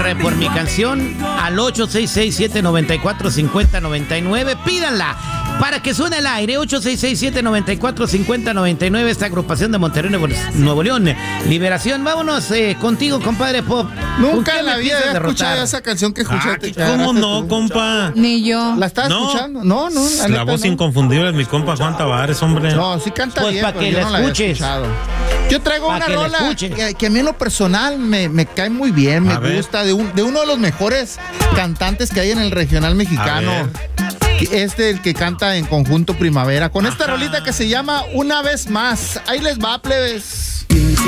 por mi canción al 866-794-5099. Pídanla para que suene al aire. 866-794-5099. Esta agrupación de Monterrey, Nuevo León. Liberación. Vámonos contigo, compadre Pop. Nunca en la vida he escuchado esa canción que escuchaste. ¿Cómo no, compa? Ni yo. ¿La estás escuchando? No. La voz inconfundible de mi compa Juan Tavares, hombre. No, sí canta pues bien, para que yo la no la había escuches. escuchado. Yo traigo una rola que a mí en lo personal me cae muy bien, me gusta, de uno de los mejores cantantes que hay en el regional mexicano. Es el que canta en Conjunto Primavera. Con esta rolita que se llama Una Vez Más. Ahí les va, plebes.